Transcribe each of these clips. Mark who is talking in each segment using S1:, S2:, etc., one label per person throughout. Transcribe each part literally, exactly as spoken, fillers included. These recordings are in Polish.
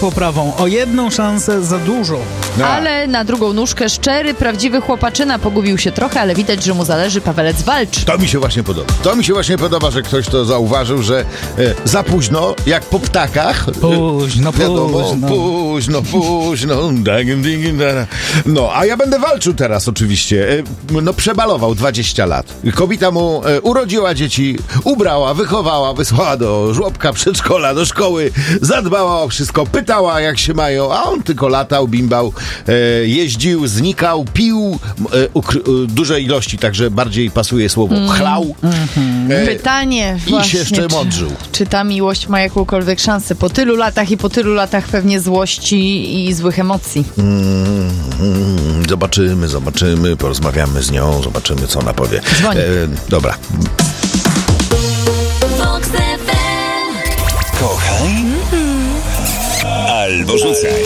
S1: poprawą. O jedną szansę za dużo.
S2: No.
S3: Ale na drugą nóżkę szczery, prawdziwy chłopaczyna. Pogubił się trochę, ale widać, że mu zależy. Pawelec walczy.
S2: To mi się właśnie podoba. To mi się właśnie podoba, że ktoś to zauważył, że e, za późno, jak po ptakach.
S1: Późno,
S2: e, wiadomo,
S1: późno.
S2: Późno, późno. No, a ja będę walczył teraz oczywiście. E, no, przebalował dwadzieścia lat. Kobieta mu e, urodziła dzieci, ubrała, wychowała, wysłała do żłobka, przedszkola, do szkoły, zadbała o wszystko, pytała, jak się mają, a on tylko latał, bimbał, e, jeździł, znikał, pił e, ukry- e, duże ilości, także bardziej pasuje słowo
S3: Mm.
S2: chlał. E,
S3: Pytanie
S2: I
S3: właśnie,
S2: się jeszcze
S3: czy,
S2: mądrzył.
S3: czy ta miłość ma jakąkolwiek szansę po tylu latach i po tylu latach pewnie złości i złych emocji?
S2: Mm, mm, zobaczymy, zobaczymy, porozmawiamy z nią, zobaczymy, co ona powie.
S3: Dzwoni.
S2: E, dobra.
S4: Kochaj albo rzucaj.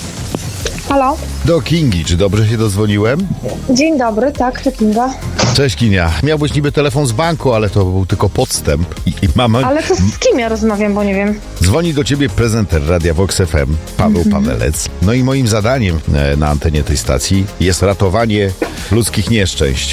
S5: Halo?
S2: Do Kingi, czy dobrze się dozwoniłem?
S5: Dzień dobry, tak, to Kinga.
S2: Cześć, Kinia. Miałbyś niby telefon z banku, ale to był tylko podstęp. I, i mama...
S5: Ale to z kim ja rozmawiam, bo nie wiem.
S2: Dzwoni do ciebie prezenter Radia Vox F M, Paweł Pawelec. No i moim zadaniem e, na antenie tej stacji jest ratowanie ludzkich nieszczęść.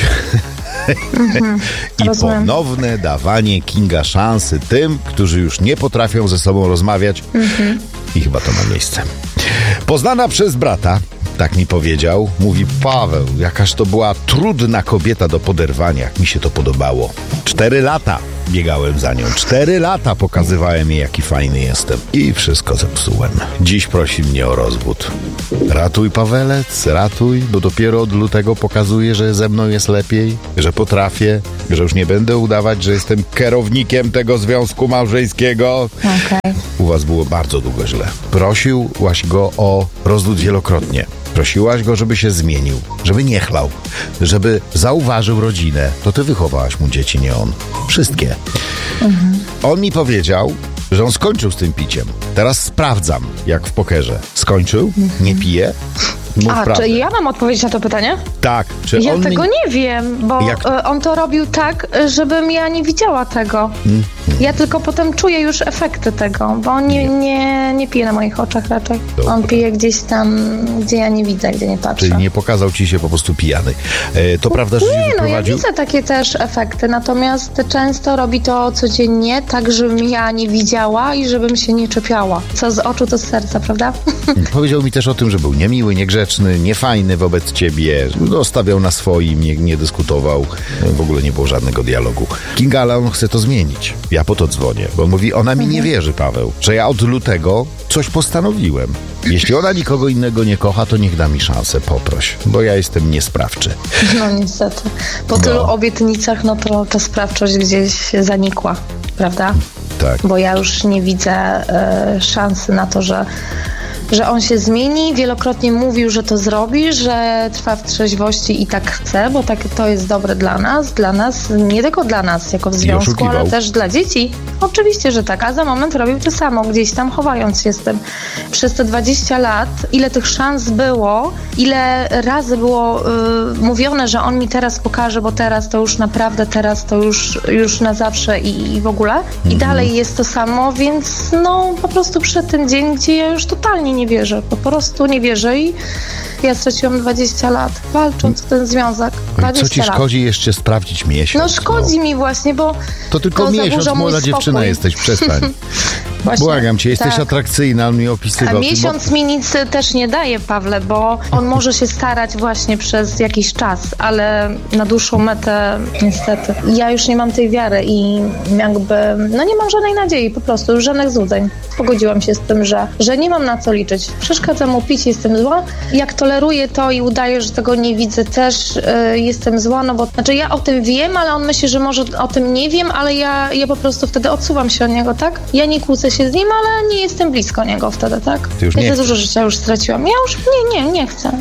S5: Mhm,
S2: I
S5: rozumiem.
S2: ponowne dawanie Kinga szansy tym, którzy już nie potrafią ze sobą rozmawiać.
S5: Mhm.
S2: I chyba to ma miejsce. Poznana przez brata, tak mi powiedział, mówi: Paweł, jakaż to była trudna kobieta do poderwania, jak mi się to podobało. Cztery lata biegałem za nią, cztery lata pokazywałem jej, jaki fajny jestem. I wszystko zepsułem. Dziś prosi mnie o rozwód. Ratuj, Pawelec, ratuj, bo dopiero od lutego pokazuję, że ze mną jest lepiej, że potrafię, że już nie będę udawać, że jestem kierownikiem tego związku małżeńskiego.
S5: Okej.
S2: U was było bardzo długo źle. Prosiłaś go o rozwód wielokrotnie. Prosiłaś go, żeby się zmienił, żeby nie chlał, żeby zauważył rodzinę. To ty wychowałaś mu dzieci, nie on. Wszystkie.
S5: Mhm.
S2: On mi powiedział, że on skończył z tym piciem. Teraz sprawdzam, jak w pokerze. Skończył? Nie pije? Mów
S5: A,
S2: prawdę.
S5: czy ja mam odpowiedzieć na to pytanie?
S2: Tak. Czy
S5: Ja
S2: on
S5: tego
S2: mi...
S5: nie wiem, bo
S2: Jak-
S5: e, on to robił tak, żebym ja nie widziała tego.
S2: Mm.
S5: Ja tylko potem czuję już efekty tego, bo on nie, nie, nie pije na moich oczach raczej.
S2: Dobra.
S5: On pije gdzieś tam, gdzie ja nie widzę, gdzie nie patrzę.
S2: Czyli nie pokazał ci się po prostu pijany. E, to prawda, że
S5: Nie,
S2: się
S5: no ja
S2: wyprowadził?
S5: widzę takie też efekty, natomiast często robi to codziennie, tak żebym ja nie widziała i żebym się nie czepiała. Co z oczu, to z serca, prawda?
S2: Powiedział mi też o tym, że był niemiły, niegrzeczny, niefajny wobec ciebie. Stawiał na swoim, nie, nie dyskutował. W ogóle nie było żadnego dialogu. Kinga, ale on chce to zmienić. Ja po to dzwonię, bo on mówi, ona mi nie wierzy, Paweł, że ja od lutego coś postanowiłem. Jeśli ona nikogo innego nie kocha, to niech da mi szansę, poproś, bo ja jestem niesprawczy.
S5: No niestety. Po
S2: No.
S5: tylu obietnicach, no to ta sprawczość gdzieś zanikła, prawda?
S2: Tak.
S5: Bo ja już nie widzę e, szansy na to, że że on się zmieni. Wielokrotnie mówił, że to zrobi, że trwa w trzeźwości i tak chce, bo tak to jest dobre dla nas, dla nas, nie tylko dla nas jako w związku,
S2: oszukiwał.
S5: ale też dla dzieci. Oczywiście, że tak, a za moment robił to samo, gdzieś tam chowając się z tym. Przez te dwadzieścia lat, ile tych szans było, ile razy było y, mówione, że on mi teraz pokaże, bo teraz to już naprawdę, teraz to już, już na zawsze i, i w ogóle. I
S2: Mhm.
S5: dalej jest to samo, więc no po prostu przyszedł ten dzień, gdzie ja już totalnie nie wierzę, po prostu nie wierzę i ja straciłam dwadzieścia lat walcząc o ten związek.
S2: Co
S5: dwadzieścia
S2: ci
S5: lat.
S2: szkodzi jeszcze sprawdzić miesiąc?
S5: No szkodzi mi właśnie, bo
S2: To tylko
S5: to
S2: miesiąc,
S5: zaburza mój
S2: młoda
S5: spokój.
S2: dziewczyna jesteś, przestań.
S5: Właśnie,
S2: Błagam cię, jesteś
S5: tak.
S2: atrakcyjna, on mi opisywał.
S5: A
S2: Ty-
S5: miesiąc mi nic też nie daje, Pawle, bo on może się starać właśnie przez jakiś czas, ale na dłuższą metę niestety. Ja już nie mam tej wiary i jakby, no nie mam żadnej nadziei, po prostu już żadnych złudzeń. Pogodziłam się z tym, że, że nie mam na co liczyć. Przeszkadza mu pić, jestem zła. Jak toleruję to i udaję, że tego nie widzę, też y, jestem zła, no bo znaczy ja o tym wiem, ale on myśli, że może o tym nie wiem, ale ja, ja po prostu wtedy odsuwam się od niego, tak? Ja nie kłócę się z nim, ale nie jestem blisko niego wtedy, tak?
S2: Ty już
S5: ja
S2: nie
S5: za
S2: chcesz.
S5: dużo życia już straciłam. Ja już nie, nie, nie chcę.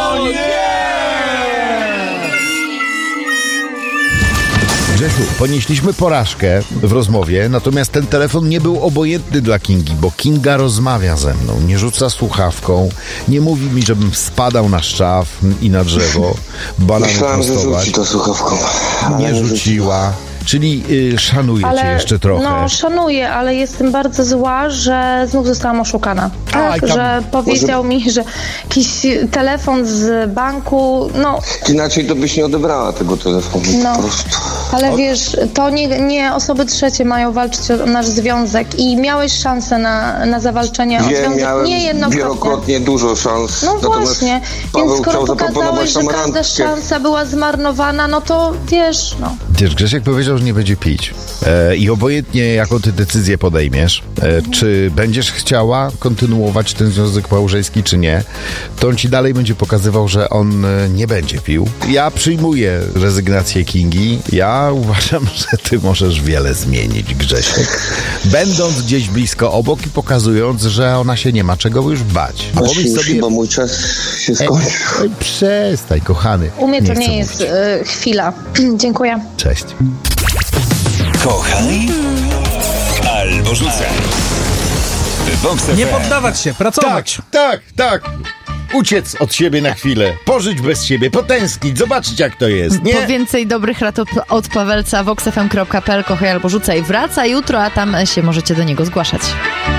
S2: Grzesiu, ponieśliśmy porażkę w rozmowie, natomiast ten telefon nie był obojętny dla Kingi, bo Kinga rozmawia ze mną, nie rzuca słuchawką, nie mówi mi, żebym spadał na szczaw i na drzewo, banany
S6: Myślałem, że
S2: prostować.
S6: rzuci to słuchawką. ale
S2: Nie rzuciła. Czyli y, szanuje cię jeszcze trochę.
S5: No, szanuję, ale jestem bardzo zła, że znów zostałam oszukana. Tak,
S2: tam-
S5: że powiedział
S4: może-
S5: mi, że jakiś telefon z banku, no,
S4: Inaczej to byś nie odebrała tego telefonu
S5: No.
S4: po prostu.
S5: ale wiesz, to nie, nie osoby trzecie mają walczyć o nasz związek i miałeś szansę na, na zawalczenie o
S4: Wiem,
S5: związek
S4: miałem
S5: niejednokrotnie.
S4: wielokrotnie dużo szans.
S5: No
S4: Natomiast
S5: właśnie,
S4: Paweł
S5: więc skoro
S4: chciał zaproponować
S5: pokazałeś, że
S4: nam
S5: każda
S4: randkę.
S5: szansa była zmarnowana, no to wiesz, no.
S2: Wiesz, Grzesiek powiedział, że nie będzie pić. E, I obojętnie, jaką ty decyzję podejmiesz, e, czy będziesz chciała kontynuować ten związek małżeński, czy nie, to on ci dalej będzie pokazywał, że on e, nie będzie pił. Ja przyjmuję rezygnację Kingi. Ja uważam, że ty możesz wiele zmienić, Grzesiek. Będąc gdzieś blisko obok i pokazując, że ona się nie ma czego już bać.
S4: Właśnie
S2: Pomyśl
S4: już
S2: sobie...
S4: chyba mój czas się
S2: Ej,
S4: skończył.
S2: ej, przestań, kochany.
S5: U mnie to
S2: chcę
S5: nie jest
S2: mówić.
S5: y, chwila. Dziękuję.
S2: Cześć.
S6: Kochaj albo rzucaj. Vox F M.
S1: Nie poddawać się,
S2: Tak,
S1: pracować.
S2: tak, tak. Uciec od siebie na chwilę, pożyć bez siebie, potęsknić, zobaczyć jak to jest, nie?
S3: Po więcej dobrych rad od, od Pawelca vox f m kropka p l, kochaj albo rzucaj, wraca jutro, a tam się możecie do niego zgłaszać.